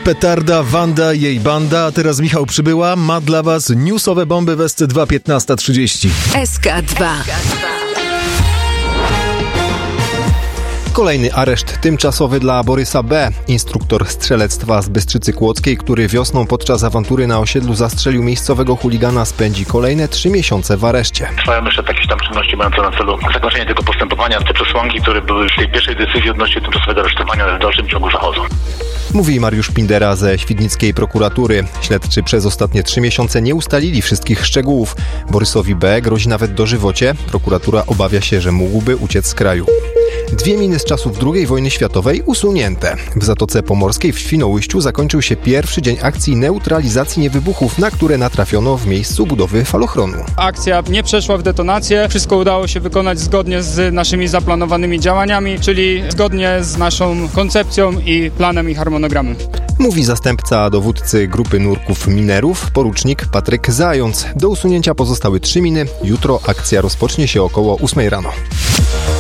Petarda, Wanda i jej banda, a teraz Michał Przybyła ma dla Was newsowe bomby w SC2 15:30. SK2. Kolejny areszt tymczasowy dla Borysa B., instruktor strzelectwa z Bystrzycy Kłodzkiej, który wiosną podczas awantury na osiedlu zastrzelił miejscowego chuligana, spędzi kolejne 3 miesiące w areszcie. Trwają jeszcze jakieś tam czynności mające na celu zakończenie tego postępowania. Te przesłanki, które były w tej pierwszej decyzji odnośnie tymczasowego aresztowania, w dalszym ciągu zachodzą. Mówi Mariusz Pindera ze świdnickiej prokuratury. Śledczy przez ostatnie 3 miesiące nie ustalili wszystkich szczegółów. Borysowi B. grozi nawet dożywocie. Prokuratura obawia się, że mógłby uciec z kraju. 2 miny z czasów II wojny światowej usunięte. W Zatoce Pomorskiej w Świnoujściu zakończył się pierwszy dzień akcji neutralizacji niewybuchów, na które natrafiono w miejscu budowy falochronu. Akcja nie przeszła w detonację. Wszystko udało się wykonać zgodnie z naszymi zaplanowanymi działaniami, czyli zgodnie z naszą koncepcją i planem i harmonogramem. Mówi zastępca dowódcy grupy nurków minerów, porucznik Patryk Zając. Do usunięcia pozostały 3 miny. Jutro akcja rozpocznie się około 8 rano.